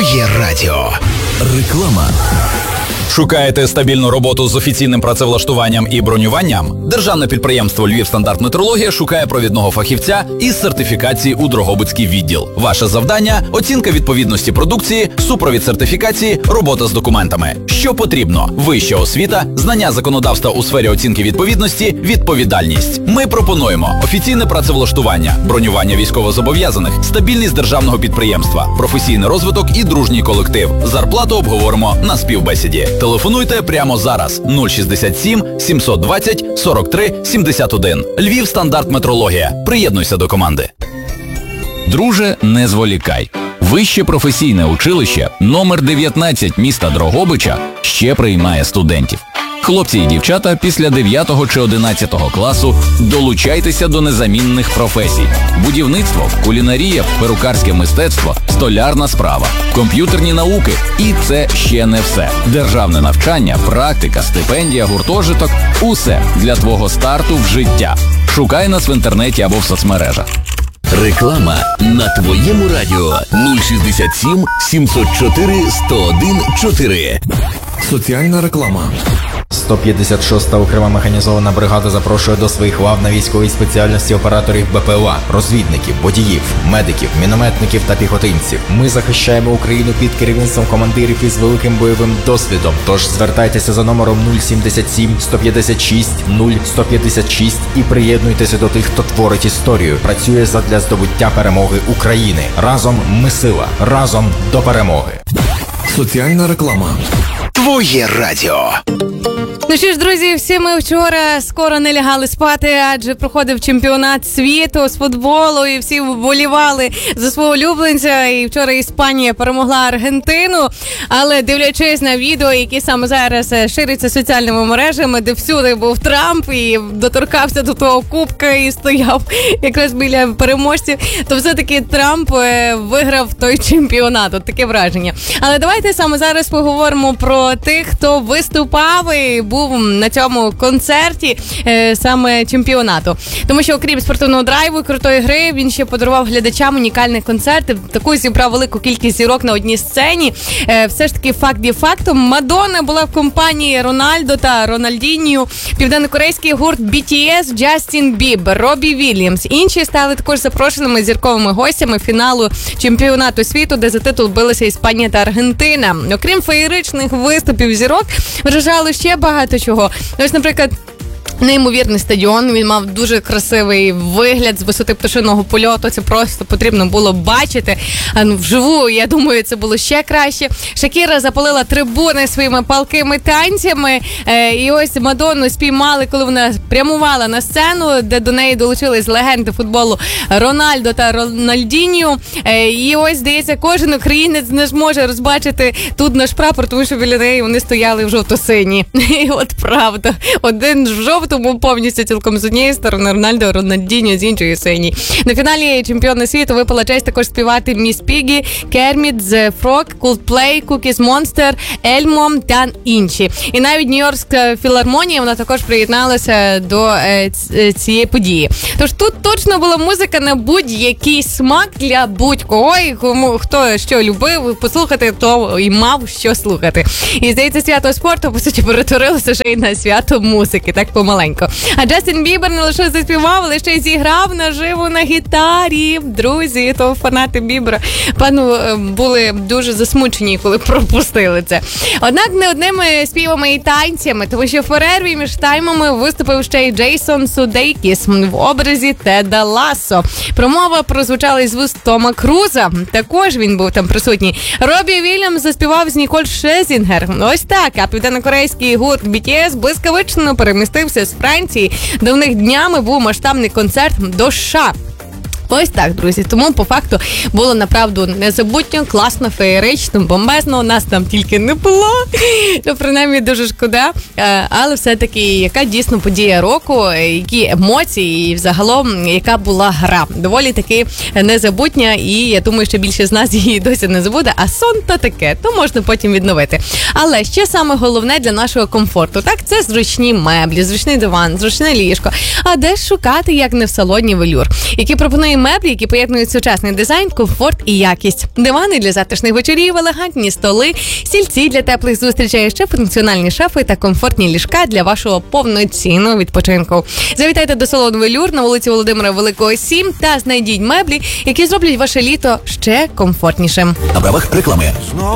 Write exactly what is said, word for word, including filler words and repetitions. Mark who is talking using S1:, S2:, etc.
S1: Твоє радіо. Реклама.
S2: Шукаєте стабільну роботу з офіційним працевлаштуванням і бронюванням? Державне підприємство «Львівстандартметрологія» шукає провідного фахівця із сертифікації у Дрогобицький відділ. Ваше завдання – оцінка відповідності продукції, супровід сертифікації, робота з документами. Що потрібно? Вища освіта, знання законодавства у сфері оцінки відповідності, відповідальність. Ми пропонуємо офіційне працевлаштування, бронювання військовозобов'язаних, стабільність державного підприємства, професійний розвиток і дружній колектив. Зарплату обговоримо на співбесіді. Телефонуйте прямо зараз. нуль шістдесят сім сімсот двадцять сорок три сімдесят один. Львівстандартметрологія. Приєднуйся до команди.
S3: Друже, не зволікай. Вище професійне училище номер дев'ятнадцять міста Дрогобича ще приймає студентів. Хлопці і дівчата після дев'ятого чи одинадцятого класу долучайтеся до незамінних професій. Будівництво, кулінарія, перукарське мистецтво, столярна справа, комп'ютерні науки. І це ще не все. Державне навчання, практика, стипендія, гуртожиток – усе для твого старту в життя. Шукай нас в інтернеті або в соцмережах.
S1: Реклама на Твоєму радіо. нуль шістдесят сім сімсот чотири сто один чотири.
S4: Соціальна реклама.
S5: сто п'ятдесят шоста окрема механізована бригада запрошує до своїх лав на військовій спеціальності операторів БПЛА, розвідників, водіїв, медиків, мінометників та піхотинців. Ми захищаємо Україну під керівництвом командирів із великим бойовим досвідом. Тож звертайтеся за номером нуль сімдесят сім сто п'ятдесят шість нуль сто п'ятдесят шість і приєднуйтеся до тих, хто творить історію, працює задля здобуття перемоги України. Разом ми сила, разом до перемоги.
S4: Соціальна реклама.
S1: Твоє радіо.
S6: Ну що ж, друзі, всі ми вчора скоро не лягали спати, адже проходив чемпіонат світу з футболу, і всі вболівали за свого улюбленця, і вчора Іспанія перемогла Аргентину. Але дивлячись на відео, які саме зараз ширяться соціальними мережами, де всюди був Трамп і доторкався до того кубка і стояв якраз біля переможців, то все-таки Трамп виграв той чемпіонат. От таке враження. Але давайте саме зараз поговоримо про тих, хто виступав і був на цьому концерті е, саме чемпіонату. Тому що окрім спортивного драйву і крутої гри, він ще подарував глядачам унікальний концерт. Таку зібрав велику кількість зірок на одній сцені. Е, все ж таки факт є фактом. Мадонна була в компанії Рональдо та Рональдіньо, південнокорейський гурт бі ті ес, Джастін Бібер, Робі Вільямс. Інші стали також запрошеними зірковими гостями фіналу чемпіонату світу, де за титул билися Іспанія та Аргентина. Окрім феєричних виступів зірок, вражали ще багато чого. Ось, наприклад, неймовірний стадіон, він мав дуже красивий вигляд з висоти пташиного польоту, це просто потрібно було бачити. А ну, вживу, я думаю, це було ще краще. Шакіра запалила трибуни своїми палкими танцями, е, і ось Мадонну спіймали, коли вона прямувала на сцену, де до неї долучились легенди футболу Рональдо та Рональдіньо. Е, і ось, здається, кожен українець не зможе розбачити тут наш прапор, тому що біля неї вони стояли в жовто-сині. І от правда, один в жовтому, тому повністю цілком з однієї сторони Рональдо, Рональдіньо з іншої синій. На фіналі чемпіона світу випала честь також співати Міс Пігі, Керміт, The Frog, Coldplay, Cookies Monster, Ельмо та інші. І навіть Нью-Йоркська філармонія, вона також приєдналася до е, цієї події. Тож тут точно була музика на будь-який смак для будь-кого, і кому хто що любив послухати, то і мав що слухати. І здається, свято спорту, по суті, перетворилося ще й на свято музики, так помаленько. А Джастін Бібер не лише заспівав, але ще й зіграв наживо на гітарі. Друзі, то фанати Бібера, пану, були дуже засмучені, коли пропустили це. Однак не одними співами і танцями, тому що в перерві між таймами виступив ще й Джейсон Судейкіс в образі Теда Лассо. Промова прозвучала із вуст Тома Круза. Також він був там присутній. Робі Вільямс заспівав з Ніколь Шезінгер. Ось так. А південнокорейський гурт бі ті ес блискавично перемістився з Франції, де в них днями був масштабний концерт до США. Ось так, друзі. Тому, по факту, було, направду, незабутньо, класно, феєрично, бомбезно. У нас там тільки не було. То, принаймні, дуже шкода. Але все-таки, яка дійсно подія року, які емоції і, взагалом, яка була гра. Доволі таки незабутня, і я думаю, що більше з нас її досі не забуде. А сон то таке, то можна потім відновити. Але ще саме головне для нашого комфорту, так, це зручні меблі, зручний диван, зручне ліжко. А де ж шукати, як не в салоні «Велюр», який пропонує меблі, які поєднують сучасний дизайн, комфорт і якість. Дивани для затишних вечорів, елегантні столи, стільці для теплих зустрічей, а ще функціональні шафи та комфортні ліжка для вашого повноцінного відпочинку. Завітайте до салону «Велюр» на вулиці Володимира Великого, сім та знайдіть меблі, які зроблять ваше літо ще комфортнішим.
S1: На правах реклами.